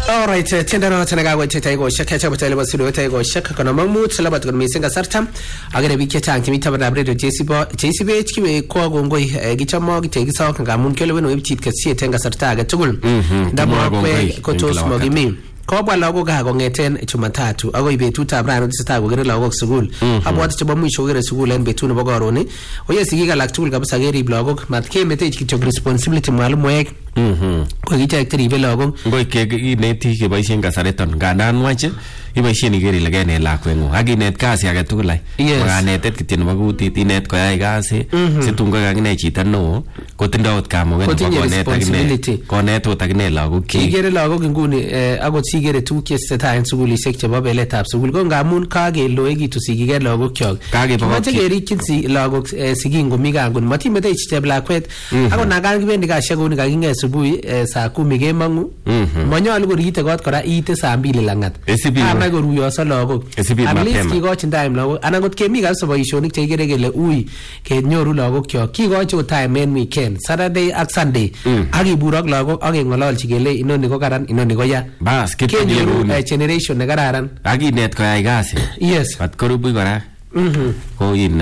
Alright, tienda na tena gawa teta ego shaka cha batale basido teta ego shaka kana mamut salabat kun misinga sartam agere bike tanki mita bana bredo JCB kiwe ko gongoi gichamo gitegi sawa kanga mun kele weno webchit kasi tenga sarta aga tugul ndamo kwe kotos mogimi ko bwa lago ga ngeten Jumatatu ago ibetut abrano disata go gere lago sugul abwat chebo mwisho gere sugul en betun bogoroni oye sigiga lak tugul kabisa gere iblago matke mete kichok responsibility mwalimu wek ko gicha tribe lago ngoi ke ineti ke boisien kasareton gandan wache iboisien igeri legene lakwengu aginet kasi age tugul ai maganetet kityen magutit inet ko yai kasi situng ko kagine chito no kotindo ot kamuget konet agine konet ot agine lago ki igere lago nguni agot sigere tuke seta en sugulisiek chebo beletab sugul ko ngamun kageloegitu sigige lago kyok kage gerikyin si lago sigingo migangun matimete ichite lakwet ago nagan gibendi kashaguni kaginge subui saa 10 kemangu manyalu korite got kora ite saa 2 langat ama koruyo so lago at least kigochin time lago anan got kemi kabisa boisionik che igere gele ui kenyoru lago kyok kigochi time en weekend Saturday ak Sunday agiburok lago agengololchi gele inoni ko karan inoni ko ya bas kenyoru generation ne kararan aginet ko yai kasi yes bat korubu kora ko in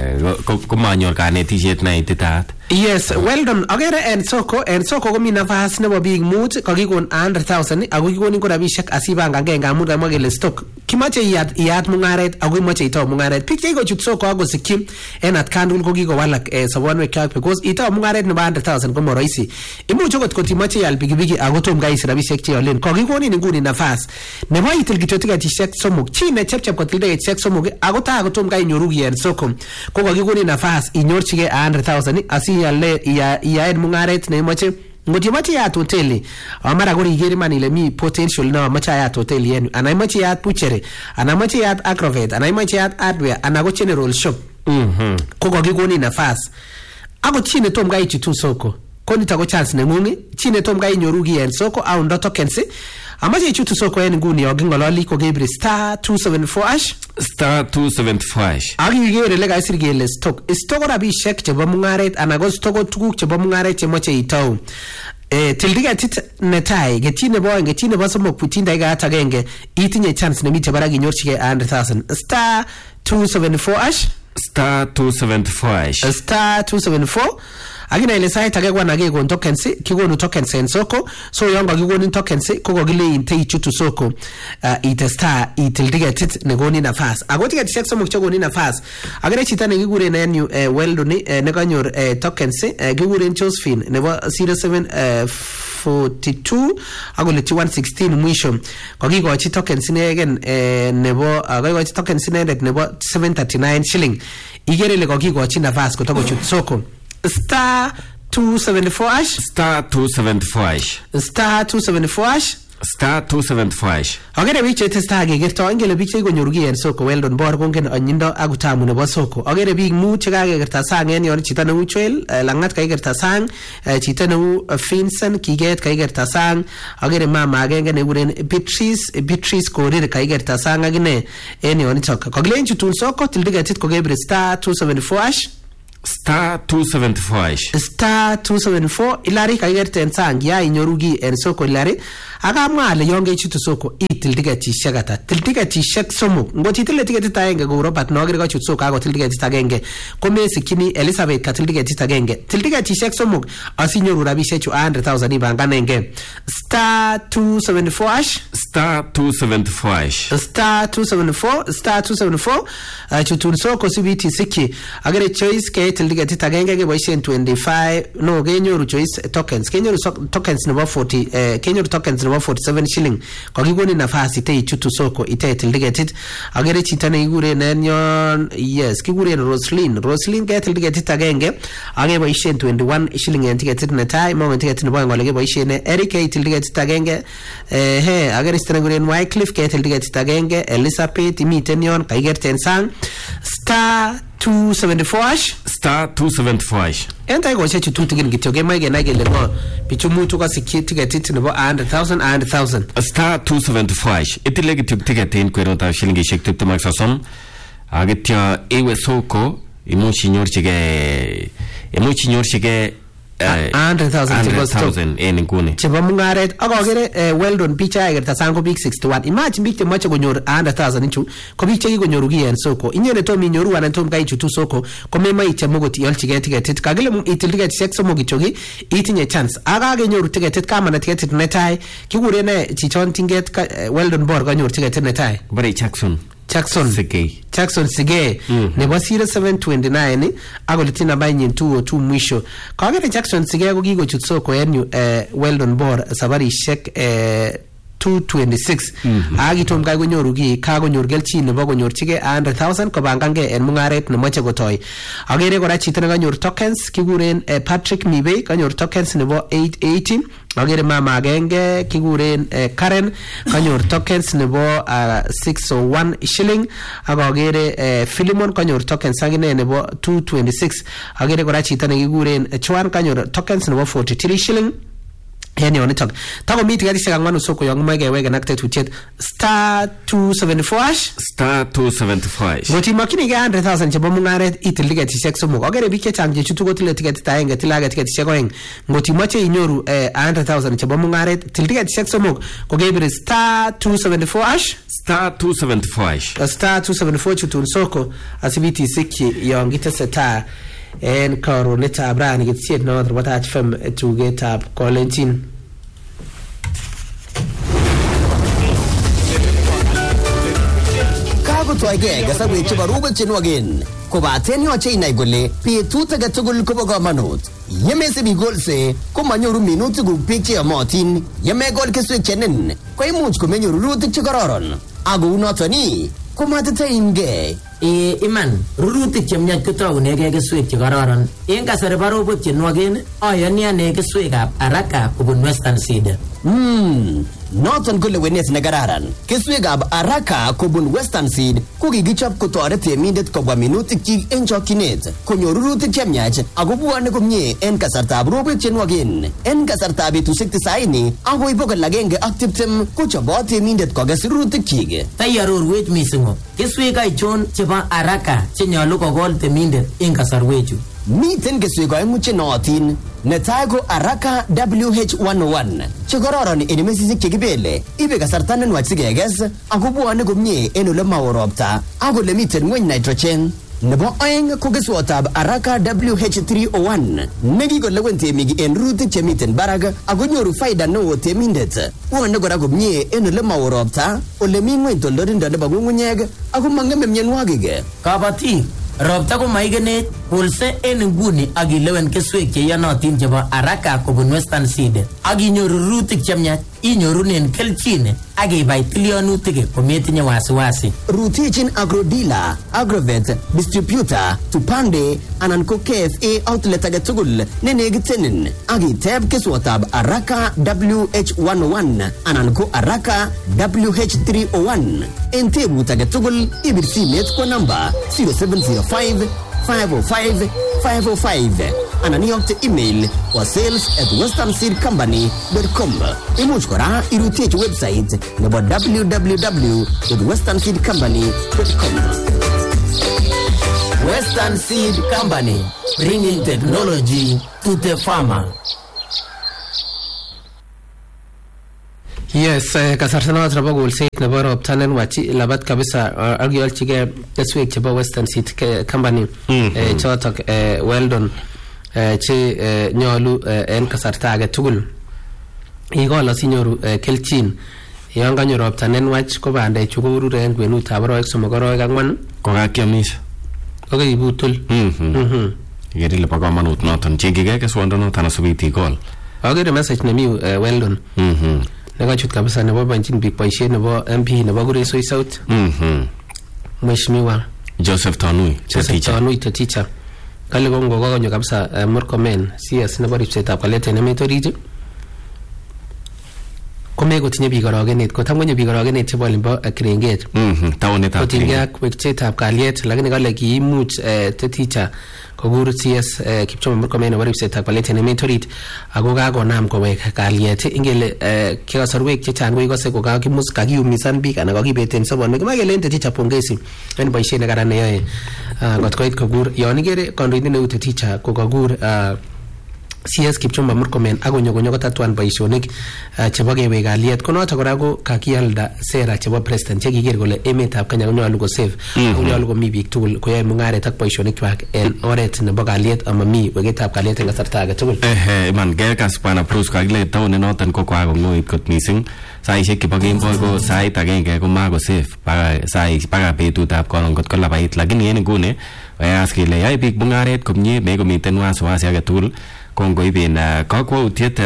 ko manyor kanetisiet na ititat yes well done agere en soko ko mi nafas nebo big mood kakikon 100,000 ako kikonin ko rabishek asibanga ngenga muda magele stock kimache iyat mungaret ako imache itaw mungaret pik cheko chut soko ako sikim en atkandul ko kikowalak sabonwek kyak because itaw mungaret nebo 100,000 ko moroisi imuche kot kotimache yal pikipiki ako tom guys rabishek che yolen kakikonin nguni nafas nebo itil kityotikatishek somok chine chepchep kotil tiketishek somok ako ta ako tom kai nyoru en soko ko kakikonin nafas inyorchige 100,000 asi yaed mungaret ne moche ngotimache yat hoteli amara gori igeri manile mi potential na macha yat hoteli yenu anaimache yat butchery anaimache yat agrovet anaimache yat hardware anago general shop ko kakikoni nafas ako chine tom gai chitu soko ko nitako chance ne ngungi chine tom gai nyorugi en soko au ndo tokens amache chitu soko en nguni ogingololi ko gebri *274# *274# agigere lega isirgele stock rabishek chebo mungaret anago stock tuguk chebo mungaret chemoche itaw tildigatit netai getine bo somok putinda igata genge itinye chance nemite bara ginyorchige 100,000 *274# *274 agina ile site agekwa nage kon tokens kigonu tokens en soko so yonga kigonu tokens ko gogile inte ichutu soko ite star itil ticket ne goni nafas ago ticket check somok chogoni nafas agere chita ne kigure na new weldo ni ne kanyor tokens kigure Josephine nebo 0742 ago le 116 mwisho kokikochi tokens ne again nebo kokikochi tokens ne nebo 739 shilling igere le kokikochi nafas kotoko chutu soko *274# agere biche testa gegerto ingele biche konyorugi en soko weldon bor kongen anyindo agutamu nebo soko agere big mu che kagegerta sang en yon chita neu chwel langat kagegerta sang chita neu Finson kiget kagegerta sang agere mama agenge ne guren Beatrice korir kagegerta sang agine en yon chok kaglen chutun soko tildigatit ko gebre *274# *274 ilari kagerte en sang ya inyorugi en soko ilari akamwa ale yonge chutu soko itil tiketishek ata til tiketishek somok ngoti til tiketit agenge ko Robert nogere ka chut soko ako til tiketit agenge ko mesikini Elizabeth ka til tiketit agenge til tiketishek somok asinyoru rabishek chu 100,000 ibanganenge *274 chutun soko sibiti siki agere choice ke til tiketit agenge ke boisien 25 no genyoru choice tokens kenyoru tokens nebo 40 kenyoru tokens nebo 47 shilling kokikoni nafasi te ichutu soko ite til tiketit agere chita ne igure nenyon yes kigure Roslyn ke til tiketit agenge age boisien 21 shilling en tiketit netai moment tiketit nebo ngole ke boisien Eric ke til tiketit agenge agere stene gure Wycliffe ke til tiketit agenge Elizabeth imiten yon kaigerten sang *274# enta go chechu tutigin gityoge maige nagele go bichumutu ka sikiti getit nebo 100,000 *274# itile gityotigetin kwerota shilingishek 20 agitya ewe soko imuchi nyorchige 100,000 en nguni chebo mungaret ak agere Weldon picha agerta sang ko big 61. Imagine big temoche konyor 100,000 ichu ko big chekikonyoru ki en soko. Inyene tom inyoru anan tom kaichutu soko ko mema ichemo got iolchige tiketit. Kagile itil tiketishek somok kichoki itinye chance. Aga kenyoru tiketit kama na tiketit netai kikure ne chichon tinget Weldon Bor kanyor tiketit netai. Bare Jackson Sige nebo 0729 ako litina bainyin 202 mwisho. Kagere Jackson Sige ko kikochut soko en Weldon Bor sabarishek 226 akitom kai konyoru ki kakonyor kelchin nebo konyorchige 100,000 kobangange en mungaret nemoche kotoi. Agere kora chito ne kanyor tokens kikuren Patrick Mibe kanyor tokens nebo 880. Agere mama agenge kikuren Karen kanyor tokens nebo 601 shilling. Agere Philemon kanyor tokens agine nebo 226. Agere kora chito ne kikuren Chwan kanyor tokens nebo 43 shilling. Yani onitok tako miti gati shaka ngwanu soko yang mwege wege nakte tuchet star 275 ngoti makini ga 100,000 chebo mungaret itil tiketi shek somok agere bike chang jechutu gotile tiketi taenge tilaga tiketi shek oeng ngoti mache inyoru 100,000 chebo mungaret til tiketi shek somok ko gebire star 274 chutun soko asibiti sikki yang giteseta en karonetab rani kitsiet noto watach fem tugetab kolenjin kagotoige gasabwe chebo rubek chenwagen kobaten yoche inai kole betut age tugul kobo kamanut yemesibi golse komanyoru minutik uk beek cheyomotin yemegol keswek chenen koimuch komenyoru rurutik chekororon ako unotoni komatiteimgei iman rurutik chemnyach kotagunegei keswek chekororon en kasari barobok chenwagen ayoni ane keswekab Araka kobun Western Seed. Noton kole wenet nekararan. Keswekab Araka kobun Western Seed ko kikichop kotoret temindet kobwa minutik chik en chokchinet konyor rurutik chemnyach ako bwone komie en kasartab robek chenwagen. En kasartab betusiek 90 akoi 120 kochobot temindet kokes rurutik chik. Taiarorwech misingo keswek aichon chebo Araka chenyolu kokol temindet en kasarwechu. Miten keswek oeng'u chenootin. Netai ko Araka WH101 chekororon en mesisiek chekibele ibe kasarta nenwach sikekes ako bwone komie en ole mao ropta ak ole miten ng'weny nitrogen. Nebo oeng ko keswotab Araka WH301 nekikolewen temik en rurutik chemiten barak ako nyoru faida neo temindet. Bwone kora komie en ole mao ropta ole mi ng'weny toldorindo nebo ng'ung'unyek ako mang'eme mionwogik. Kabatik ropta ko maigenet kolse en nguni ak ilewen keswek cheyonotin chebo Araka kobun Western Seed ak inyoru rurutik chemnyach inyorunen kelchin ak ibai tilionutik kometinye wasiwasi. Rutichin Agrodila, Agrovet, Distributor, Tupande anan ko KFA outlet age tugul nenekitenin ak iteb keswotab Araka WH101 anan ko Araka WH301 en tebut age tugul ibir simet kwa namba 0705 505 505 anan iyokte email kwa sales@westernseedcompany.com. Imuch kora irutiechi website nebo www.westernseedcompany.com. Western Seed Company, bringing technology to the farmer. Yes, kasarta noto nebo golset nebo ropta nenwach labat kabisa ak yolchige keswek chebo Western Seed Company chotok Weldon che nyolu en kasarta age tugul ikol asinyoru kelchin yon kanyor ropta nenwach ko bandechu korure en kwenutab aroek somok aroek ang'wan kokakiomis kokei butul ikere ile bo kamanut noton chengigei keswondonoton asubit ikol. Agere message nemi Weldon nekachut kabisa nebo banchin big boisiet nebo MP nebo Kuresoi South Mheshimiwa Joseph Tanui teacher kale kongo konyo kabisa Murkomen CS nebo ripsetab kalyet en emet orit komekotinye biik orogenet kotam konyo biik orogenet chebo olimbo Kiringet taonitab kotinygei ak weksetab kalyet lakini kale kiimuch teacher kokur CS Kipchumba Murkomen nebo ripsetab kalyet en emet orit ako kakonam kowek kalyet ingele kasarwek chechang koikose kokakimus kakiumisan biik anan kakibeten sobonwek kimoe kelen teacher pongezi en boisiet nekaran neyoe kot koit kokur yon ikere kandoindet neu teacher ko kakur CS Kipchumba Murkomen akonyo kotatuan boisionik chebo kewek kalyet ko noto kora ko kakialda sera chebo president chekiker kole emetab Kenya konyolu ko safe konyolu komi biik tugul koyoe mung'aret ak boisionikchwak en oret nebo kalyet amami weketab kalyet en kasarta age tugul. Iman kekas bwana Bruce kakile taonit noton ko kwakong'oit kot mising. Saishek chebo kemboi ko sait agenge ko mako safe baka betutab koron kot ko labait, lakini en nguni as kele yoe biik mung'aret komie mekomiten wasiwasi age tugul kongoiben kakwautiet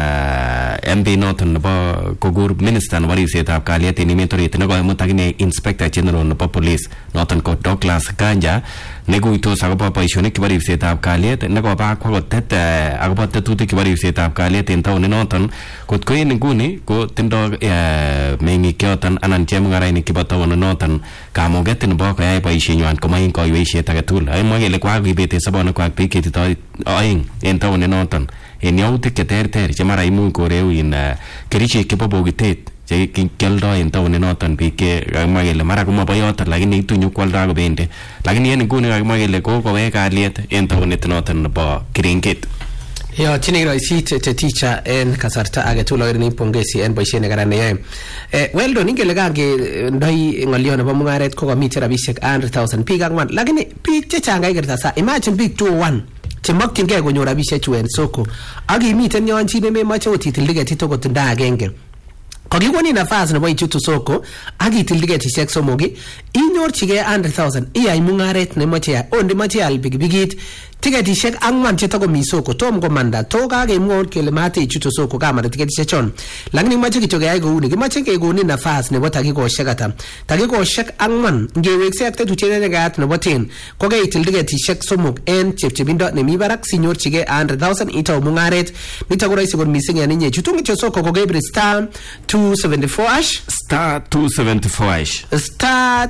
MB noton nebo kokur minister nebo ribsetab kalyet en emet orit nekoimut akine inspector general nebo police noton ko Douglas Kanja nekuitos akobo boisionik chebo ribsetab kalyet nekoba akwa kotet akobo tetutik chebo ribsetab kalyet en taonit noton kot ko en nguni ko tindo meng'ik choton anan chemung'arainik chebo taonit noton kamuget nebo koyai boisienywan komoen koiweisiet age tugul. Aimwa kele kwakoibete sobonwekwak biik chetitoi oeng en taonit noton en yautik cheterter che mara imuch koreu kerichek chebo bokitet che kioldo en taonit noton biik kakimwa kele mara komobo yoton lakini itu nyokwoldo akobende, lakini en nguni kakimwa kele kokowek kalyet en taonit noton nebo Kiringet. Yochini roisit teacher en kasarta age tugul awerini pongezi en boisiet nekaran neyoe. Well done ingele kange ndoi ng'olyo nebo mung'aret ko kamite rabisiek 100,000 biik ang'wan, lakini biik chechang kaikerta sa imagine biik 201 chemokyingei konyor rabisiechu en soko ak imiten yon chi nememoche ot itil tiketit okot nda agenge kakikonin nafas nebo ichutu soko ak itil tiketisiek somok inyorchigei 100,000 iyai mung'aret nemoche yai ondemoche ial pikipikit tiketisiek 4 chetakomi soko tom komanda to kakemwoun kele mate ichutu soko kamanda tiketisiek chon, lakini moche kityo keyai kouni kimoche kekonin nafas nebo takikosiek ata takikosiek 4 ngewekse ak tetutiet nekayat nebo 10 ko keitil tiketisiek somok en chepchepindo nemi barak sinyorchigei 100,000 itau mung'aret nito ko rahisi kot mising en inye chutu kityo soko ko kebire star 274 hash star 274 hash star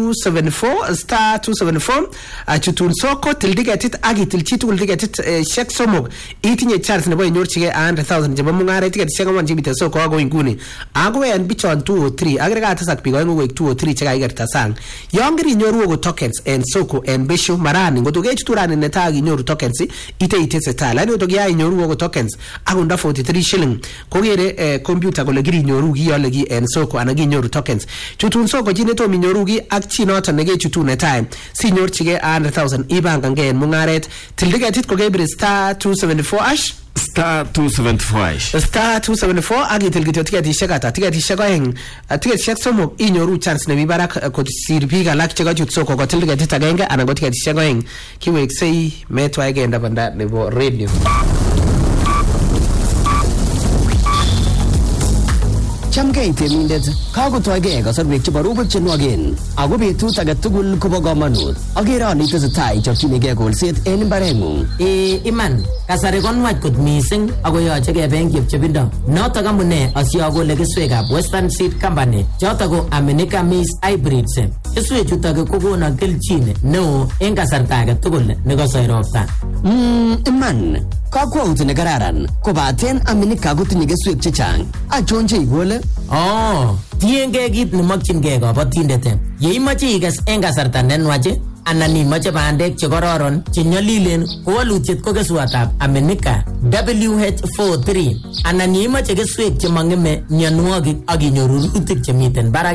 274 achutun soko til tiketit ak itil chitugul tiketit shek somok itinye chance nebo inyorchigei 100,000 chebo mung'aret tiketisiek 4 chemite soko ako inguni ako en bichon 203 ak rekatesak biik oeng'u koik 203 chekaikerta sang yon kirinyoru okot tokens en soko en besho marani ngoto kechutu rani netai ak inyoru tokens ite itesetai, lakini ngoto kiyai okot tokens akunda 43 shilling kokere computer kole kirinyoru kiole ki en soko anan kinyoru tokens chutun soko chi netom inyoru ki ak chi noton nekechutu netai sinyorchigei 100,000 ibangangei en mung'aret til tiketit ko kebire star 274 hash star 274 hash star 274 ak itil kityo tiketisiek ata tiketisiek oeng tiketisiek somok inyoru chance nemi barak kosir biik alak chekachut soko kotil tiketit agenge anan ko tiketisiek oeng kiweksei metwai kenda banda nebo radio. Chamgei temindet, kakotoigei kasarwek chebo robek chenwogen ako betut age tugul kobo komonut. Agere ale itesetai ichopchinigei kolset en mbareng'ung. Iman kasari konwach kot mising ako yoche kebe eng chepchepindo notok amune asiakole keswekab Western Seed Company chotok ko Aminika Maize Hybrids. Keswechutok kokono kelchin neo eng kasarta age tugul nekosoi ropta. Iman kakwauti nekararan kobaten Aminika kotinye keswek chechang. Achon cheikole? Tiengei kit nemokyingei kabatindet. Yeimoche ikes eng kasarta nenwach anan imoche bandek chekororon chenyolilen ko walutiet ko keswatab Aminika WH43 anan yeimoche keswek chemang'eme mionwogik ak inyoru rurutik chemiten barak